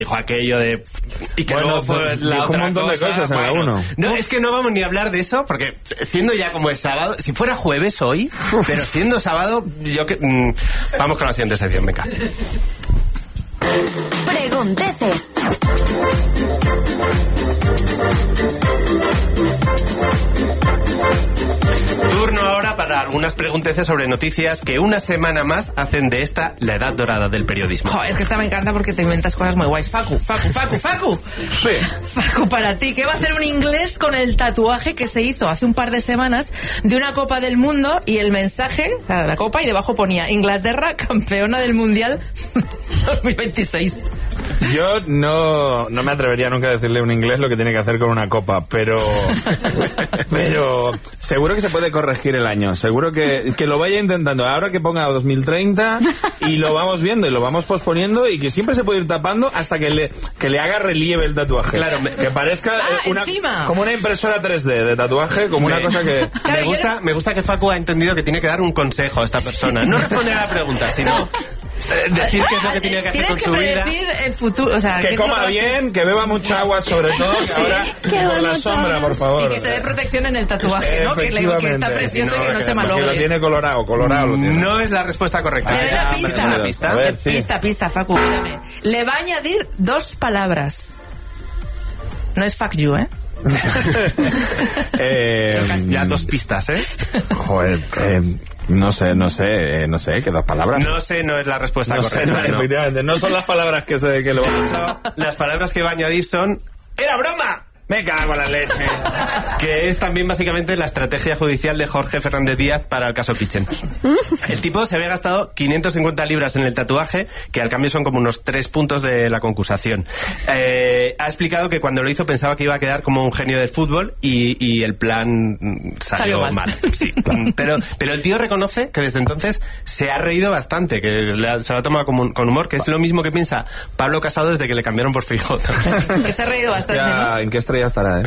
Dijo aquello de... Y que bueno, luego fue la otra un montón cosa. de cosas en la 1. No, es que no vamos ni a hablar de eso, porque siendo ya como es sábado, si fuera jueves hoy, pero siendo sábado, yo que... vamos con la siguiente sección, venga. Pregunteces. Turno ahora para algunas pregunteces sobre noticias que una semana más hacen de esta la edad dorada del periodismo. Joder, es que esta me encanta porque te inventas cosas muy guays. Facu. Sí. Facu, para ti, ¿qué va a hacer un inglés con el tatuaje que se hizo hace un par de semanas de una Copa del Mundo y el mensaje, la copa, y debajo ponía Inglaterra campeona del Mundial 2026? Yo no me atrevería nunca a decirle a un inglés lo que tiene que hacer con una copa, pero seguro que se puede corregir el año, seguro que lo vaya intentando, ahora que ponga 2030 y lo vamos viendo y lo vamos posponiendo y que siempre se puede ir tapando hasta que le haga relieve el tatuaje. Claro, que parezca encima. como una impresora 3D de tatuaje, como una cosa que... Claro, me gusta que Facu ha entendido que tiene que dar un consejo a esta persona, no responder a la pregunta, sino... decir qué es lo que tiene que hacer con su vida. Tienes que predecir el futuro, o sea, que coma bien, que beba mucha agua, sobre todo, que ahora con la sombra, por favor. Y que se dé protección en el tatuaje, ¿no? Que está precioso y que no se malogre. Que lo tiene colorado lo tiene. No es la respuesta correcta. ¿Le doy la pista? A ver, sí. Pista, Facu, mírame. Le va a añadir 2 palabras. No es fuck you, ¿eh? Ya 2 pistas, ¿eh? Joder, no sé, que 2 palabras. No sé, no es la respuesta correcta. No, efectivamente, no son las palabras que lo van a echar. Las palabras que va a añadir son... ¡Era broma! Me cago en la leche. Que es también básicamente la estrategia judicial de Jorge Fernández Díaz para el caso Kitchen. El tipo se había gastado 550 libras en el tatuaje, que al cambio son como unos 3 puntos de la concursación. Ha explicado que cuando lo hizo pensaba que iba a quedar como un genio del fútbol y el plan salió mal. Sí. Pero el tío reconoce que desde entonces se ha reído bastante, que se lo ha tomado con humor, que es lo mismo que piensa Pablo Casado desde que le cambiaron por Feijóo. Que se ha reído bastante, ¿no? ¿En qué estrella estará,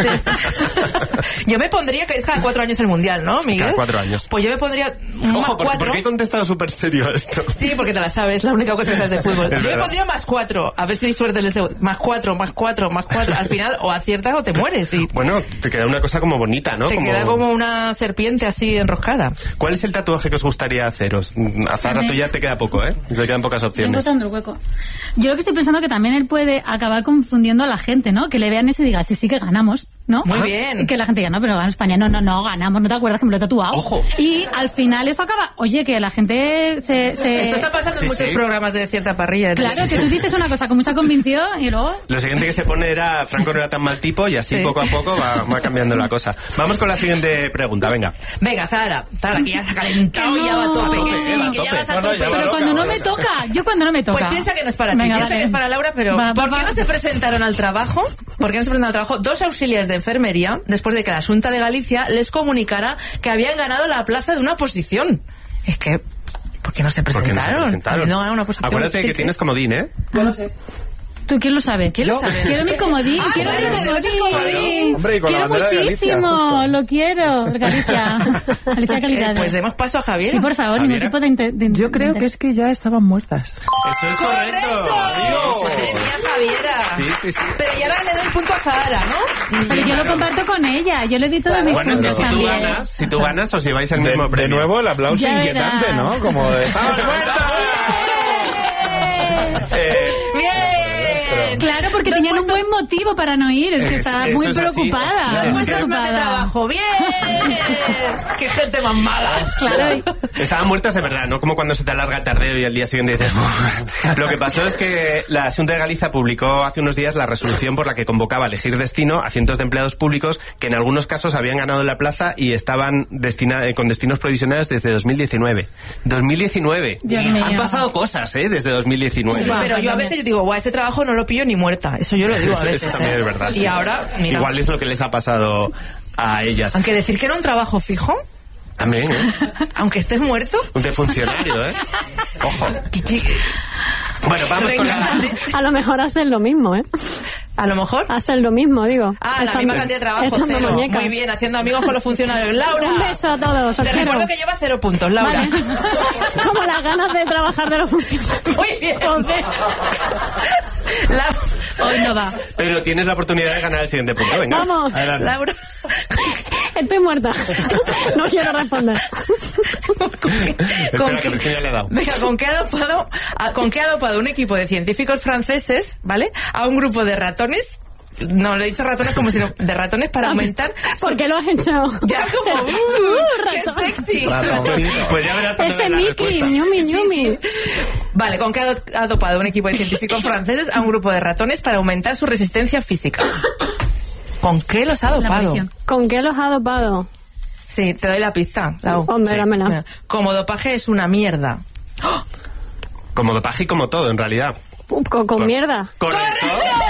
Yo me pondría que es cada 4 años el Mundial, ¿no, Miguel? Cada 4 años. Pues yo me pondría Ojo, ¿por qué he contestado súper serio esto? Sí, porque te la sabes, la única cosa que sabes de fútbol. Yo me pondría +4, a ver si hay suerte en el segundo. +4. Al final o aciertas o te mueres. Y bueno, te queda una cosa como bonita, ¿no? Te queda como una serpiente así enroscada. ¿Cuál es el tatuaje que os gustaría haceros? A Zara, tú ya te queda poco, ¿eh? Te quedan pocas opciones. Estoy botando el hueco. Yo lo que estoy pensando que también él puede acabar confundiendo a la gente, ¿no? Que le vean eso y diga, sí que ganamos, ¿no? Muy bien. Que la gente diga, no, pero gana España. No, ganamos, ¿no te acuerdas que me lo he tatuado? Ojo. Y al final eso acaba, oye, que la gente se... Esto está pasando en muchos programas de cierta parrilla. Claro, que tú dices una cosa con mucha convicción y luego... Lo siguiente que se pone era, Franco no era tan mal tipo y así poco a poco va cambiando la cosa. Vamos con la siguiente pregunta, venga. Venga, Zara, que ya se ha calentado y ya va a tope, que ya vas a tope. Pero cuando no me toca, cuando no me toca. Pues piensa que no es para ti, piensa que es para Laura, pero ¿por qué no se presentaron al trabajo? Dos auxiliares de enfermería después de que la Xunta de Galicia les comunicara que habían ganado la plaza de una oposición? Es que, ¿por qué no se presentaron? No ganaron una oposición. Acuérdate que tienes comodín, ¿eh? Yo lo sé. ¿Tú quién lo sabe? ¿Quién lo sabe? Quiero mi comodín, quiero mi comodín. Hombre, y con quiero la bandera de muchísimo, Galicia, lo quiero. Galicia calidad. Pues demos paso a Javier. Sí, por favor, ningún tipo de Yo creo que es que ya estaban muertas. Eso es correcto. Javiera. Sí. Pero ya le doy el punto a Zahara, ¿no? Pero yo lo comparto con ella, yo le di todos mis Bueno, es que puntos también. si tú ganas, os lleváis el mismo premio. De nuevo el aplauso Ya inquietante, verás. ¿no? Como de... Claro, porque tenían un buen motivo para no ir, es que estaba muy preocupada. No has puesto de trabajo, bien. Qué gente más mala. Claro. Estaban muertas de verdad, no como cuando se te alarga el tardeo y al día siguiente dices... Lo que pasó es que la Xunta de Galicia publicó hace unos días la resolución por la que convocaba a elegir destino a cientos de empleados públicos que en algunos casos habían ganado la plaza y estaban con destinos provisionales desde 2019. 2019. Han pasado cosas, desde 2019. Sí, pero yo a veces digo, ese trabajo no lo pillo ni muerta. Eso yo lo digo a veces. Eso también es verdad. Y ahora, mira. Igual es lo que les ha pasado a ellas. Aunque decir que era un trabajo fijo. También, Aunque estés muerto. De funcionario, Ojo. Bueno, vamos con la... A lo mejor hacen lo mismo, A lo mejor. Hacen lo mismo, digo. La misma cantidad de trabajo, 0. Muy bien, haciendo amigos con los funcionarios. Laura. Un beso a todos. Te recuerdo que lleva 0 puntos, Laura. Vale. Como las ganas de trabajar de los funcionarios. Muy bien. Hoy no va. Pero tienes la oportunidad de ganar el siguiente punto. Venga, Vamos. adelante. Laura, Estoy muerta. No quiero responder. Espera, que Virginia le ha dado. Venga, ¿con qué ha dopado un equipo de científicos franceses, ¿vale? A un grupo de ratones. No, le he dicho ratones como si no, de ratones para aumentar. ¿Por qué lo has hecho? Ya como ¡qué ratón. sexy! Pues ya verás cuando Ese dé la Mickey, respuesta. ñumi, ñumi. Vale, ¿con qué ha dopado un equipo de científicos franceses a un grupo de ratones para aumentar su resistencia física? ¿Con qué los ha La dopado? munición. ¿Con qué los ha dopado? Sí, te doy la pista, Lau. Hombre, Sí. dámela. Mira, como dopaje es una mierda. Como dopaje y como todo, en realidad. Con mierda. Correcto.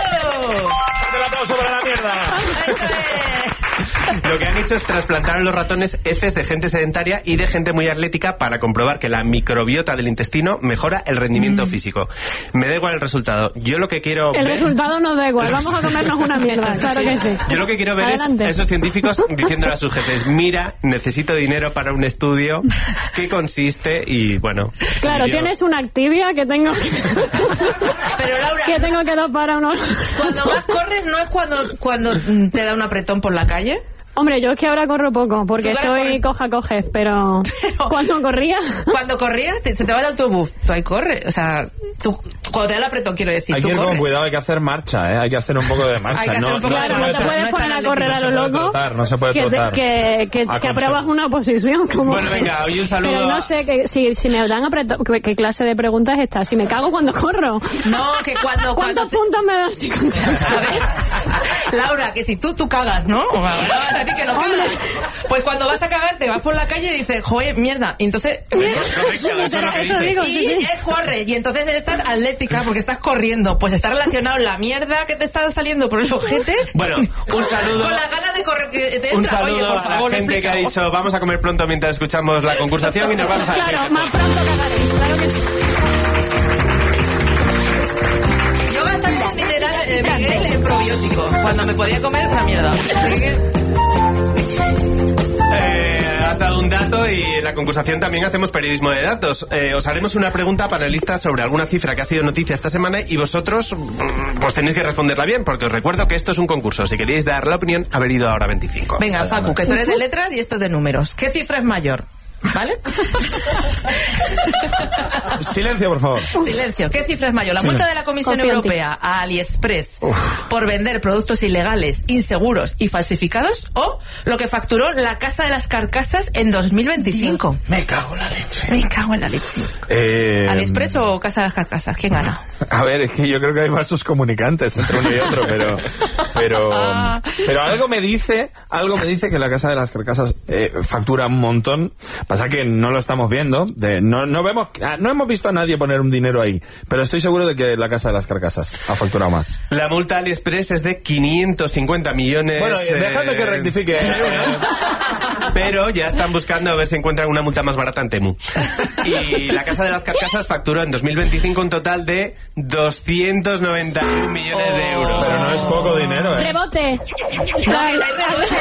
¡Un aplauso para la mierda! ¡Eso es! Lo que han hecho es trasplantar a los ratones heces de gente sedentaria y de gente muy atlética para comprobar que la microbiota del intestino mejora el rendimiento físico. Me da igual el resultado. Yo lo que quiero El ver... resultado nos da igual. Vamos a comernos una mierda. Claro que sí. Yo lo que quiero ver Adelante. es a esos científicos diciéndole a sus jefes, mira, necesito dinero para un estudio, ¿qué consiste? Y bueno... Claro, yo- tienes una Activia que tengo Pero Laura, que tengo que dopar a unos... cuando más corres no es cuando te da un apretón por la calle. Hombre, yo es que ahora corro poco, porque Tú ahora estoy corres. cojez, pero cuando corría... Cuando corrías, se te va el autobús. Tú ahí corres. O sea, tú, cuando te da el apretón, quiero decir, Hay tú que ir con corres. cuidado, hay que hacer marcha, ¿eh? Hay que hacer un poco de marcha. Hay que hacer un poco de Claro, no no es te puedes tan poner a correr a atlético, lo no se puede loco, trotar, no se puede que, trotar. que Aconsejo. apruebas una posición. Como Bueno, venga, hoy un saludo Pero no a- sé, que, si me dan apretón, ¿qué clase de pregunta es esta? Si me cago cuando corro. No, que cuando ¿Cuántos te- puntos me das si contestas? A ver, Laura, que si tú cagas, ¿no? O a ti que no cagas. Pues cuando vas a cagar, te vas por la calle y dices, joder, mierda. Y entonces... Correcto, eso es lo que Eso dices. digo, Y sí, sí. corre, y entonces estás atlética porque estás corriendo. Pues está relacionado la mierda que te está saliendo por el ojete. Bueno, un saludo. Con la gana de correr que te entra. Un saludo Oye, por favor, a la gente que ha dicho vamos a comer pronto mientras escuchamos la concursación y nos vamos a Claro, más pronto cagaréis, claro que sí. Yo gastaba un dineral, Miguel, en probiótico. Cuando me podía comer una mierda. Así que- Has dado un dato y en la concursación también hacemos periodismo de datos. Os haremos una pregunta panelista sobre alguna cifra que ha sido noticia esta semana y vosotros pues tenéis que responderla bien porque os recuerdo que esto es un concurso. Si queréis dar la opinión, haber ido ahora 25. Venga, Facu, que tú eres de letras y esto es de números. ¿Qué cifra es mayor? ¿Vale? Silencio, por favor. Silencio. ¿Qué cifra es mayor? ¿La multa de la Comisión Confío en ti. Europea a AliExpress por vender productos ilegales, inseguros y falsificados? ¿O lo que facturó la Casa de las Carcasas en 2025? Me cago en la leche. Me cago en la leche. ¿AliExpress o Casa de las Carcasas? ¿Quién gana? A ver, es que yo creo que hay vasos comunicantes entre uno y otro, pero algo me dice que la Casa de las Carcasas factura un montón. Pasa que no lo estamos viendo, no hemos visto a nadie poner un dinero ahí, pero estoy seguro de que la Casa de las Carcasas ha facturado más. La multa AliExpress es de 550 millones. Bueno, déjame que rectifique. Pero ya están buscando a ver si encuentran una multa más barata en Temu. Y la Casa de las Carcasas facturó en 2025 un total de 291 millones de euros. Pero no es poco dinero, ¿eh? Rebote. No, que no hay rebote,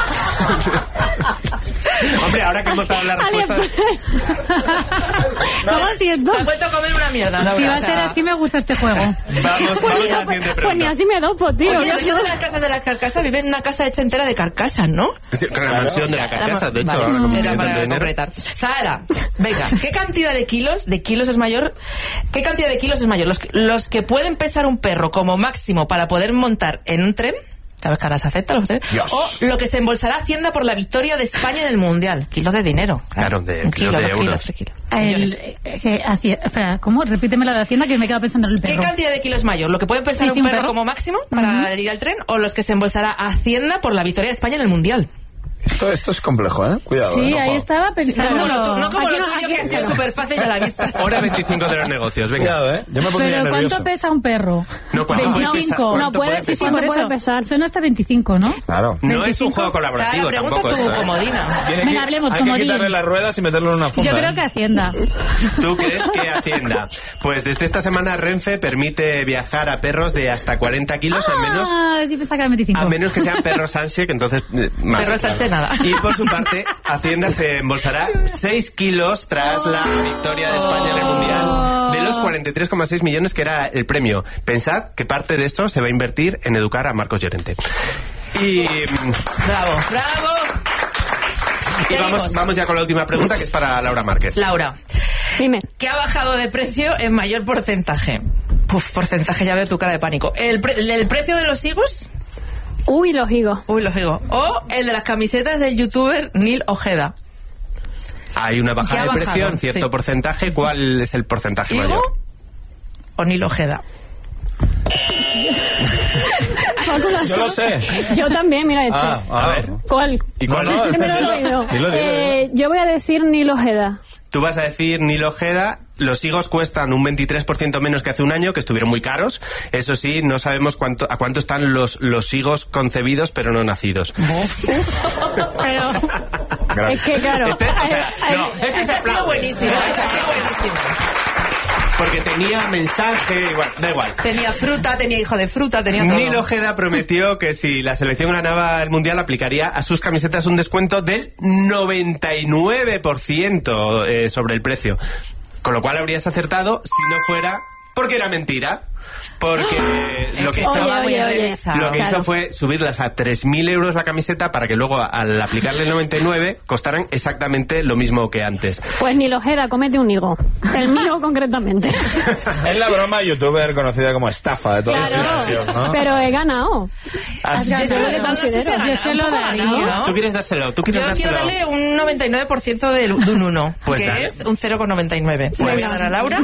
Hombre, ahora que hemos dado la respuesta... AliExpress. No lo siento. Te has vuelto a comer una mierda, Laura. Si va o a sea- ser así, me gusta este juego. Vamos a la siguiente Pues ni pregunta. así me dopo, tío. Oye, el dueño de las casas de las carcasas vive en una casa hecha entera de carcasas, ¿no? Sí, con la mansión de la carcasa, de hecho, Vale, ahora como era tiene para tanto dinero. completar. Sara, venga, ¿qué cantidad de kilos es mayor? ¿Qué cantidad de kilos es mayor? Los que pueden pesar un perro como máximo para poder montar en un tren, ¿sabes que ahora se acepta los trenes? Dios. O lo que se embolsará Hacienda por la victoria de España en el Mundial. Kilos de dinero. Claro, de un kilos kilo, de 2 kilos, euros. 3 kilos. Millones. Espera, ¿cómo? Repíteme la de Hacienda que me he quedado pensando en el ¿Qué perro. cantidad de kilos es mayor? ¿Lo que puede pesar Sí, un un perro perro. como máximo para ir al tren o los que se embolsará Hacienda por la victoria de España en el Mundial? Esto es complejo, ¿eh? Cuidado. Sí, ojo. ahí estaba No pensando. como lo, no como Aquí lo no- tuyo aquí que ha no. sido súper fácil y a la vista. Hora 25 de los negocios, venga. Cuidado, ¿eh? Yo me pondría Pero nervioso. ¿cuánto pesa un perro? No, ¿cuánto puede pesar? 25. ¿Cuánto No puede- puede sí, pesar? sí, Por puede eso, pesar. son hasta 25, ¿no? Claro. No es un 25. juego colaborativo Sara, pregunta tampoco tú, esto, ¿eh? comodina. Tiene Venga, hablemos, hay que comodín. quitarle las ruedas y meterlo en una funda. Yo creo ¿eh? que Hacienda. ¿Tú crees que Hacienda? Pues desde esta semana Renfe permite viajar a perros de hasta 40 kilos, Ah, sí pensaba que era 25. a menos que sean perros Sánchez, que entonces más. Perro Sánchez nada. Y por su parte, Hacienda se embolsará 6 kilos tras la victoria de España en el Mundial de los 43,6 millones que era el premio. Pensad que parte de esto se va a invertir en educar a Marcos Llorente. Y... ¡Bravo! ¡Bravo! Y vamos ya con la última pregunta, que es para Laura Márquez. Laura, Dime. ¿qué ha bajado de precio en mayor porcentaje? Porcentaje, ya veo tu cara de pánico. ¿El precio de los higos? Uy, los higos. Uy, los higos. O el de las camisetas del youtuber Nil Ojeda. Hay una bajada de precio en cierto porcentaje. ¿Cuál es el porcentaje ¿Higo mayor? o Nil Ojeda? Yo lo sé. Yo también, mira este. A ver. ¿Cuál? ¿Y cuál? No, Primero lo he oído. Dilo. Yo voy a decir Nil Ojeda. Tú vas a decir Nil Ojeda. Los higos cuestan un 23% menos que hace un año, que estuvieron muy caros. Eso sí, no sabemos a cuánto están los higos concebidos pero no nacidos. Pero es que claro. Este ha sido buenísimo. Este ha sido buenísimo. Porque tenía mensaje, igual, da igual. Tenía fruta, tenía hijo de fruta, tenía todo. Nil Ojeda prometió que si la selección ganaba el Mundial aplicaría a sus camisetas un descuento del 99% sobre el precio. Con lo cual habrías acertado si no fuera porque era mentira. Porque lo que hizo fue subirlas a 3.000 euros la camiseta para que luego al aplicarle el 99 costaran exactamente lo mismo que antes. Pues Nil Ojeda, comete un higo. El mío concretamente. Es la broma youtuber conocida como estafa de toda la situación, ¿no? Pero he ganado. Yo se lo daría. ¿Tú quieres dárselo? Yo quiero darle un 99% de un 1, pues que dale. es un 0,99. ¿Se lo voy a dar a Laura?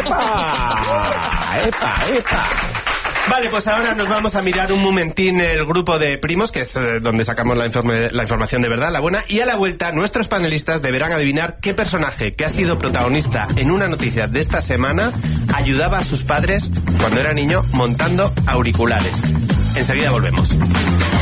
¡Epa! Vale, pues ahora nos vamos a mirar un momentín el grupo de primos, que es donde sacamos la información de verdad, la buena, y a la vuelta nuestros panelistas deberán adivinar qué personaje que ha sido protagonista en una noticia de esta semana ayudaba a sus padres cuando era niño montando auriculares. Enseguida volvemos.